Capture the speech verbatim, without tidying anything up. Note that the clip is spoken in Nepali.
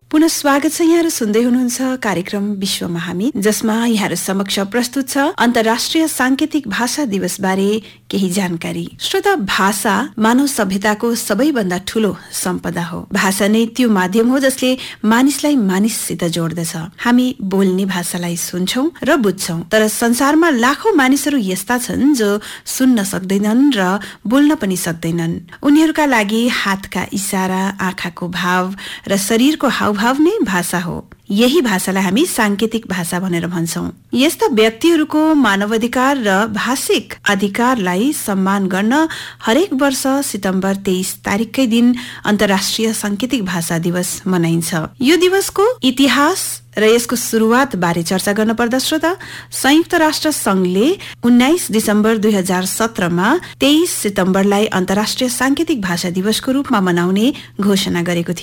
पुनः स्वागत छ। यहाँहरू सुन्दै हुनुहुन्छ कार्यक्रम विश्वमा हामी, जसमा यहाँहरू समक्ष प्रस्तुत छ अन्तर्राष्ट्रिय सांकेतिक भाषा दिवस बारे केही जानकारी। श्रोता, भाषा मानव सभ्यताको सबैभन्दा ठूलो सम्पदा हो। भाषा नै त्यो माध्यम हो जसले मानिसलाई मानिससित जोड्दछ। हामी बोल्ने भाषालाई सुन्छौं र बुझ्छौं, तर संसारमा लाखौं मानिसहरू यस्ता छन् जो सुन्न सक्दैनन् र बोल्न पनि सक्दैनन्। उनीहरूका लागि हातका इशारा, आँखाको भाव र शरीरको हाव भाव नै भाषा हो। यही भाषालाई हामी सांकेतिक भाषा भनेर भन्छौं। यस्ता व्यक्तिहरूको मानवाधिकार र भाषिक अधिकारलाई सम्मान गर्न हरेक वर्ष सितम्बर तेइस तारिककै दिन अन्तर्राष्ट्रिय सांकेतिक भाषा दिवस मनाइन्छ। यो दिवसको इतिहास र यसको शुरुआत बारे चर्चा गर्न पर्दा श्रोता, संयुक्त राष्ट्र संघले उन्नाइस दिसम्बर दुई हजार सत्रमा तेइस सितम्बरलाई अन्तर्राष्ट्रिय सांकेतिक भाषा दिवसको रूपमा मनाउने घोषणा गरेको थियो।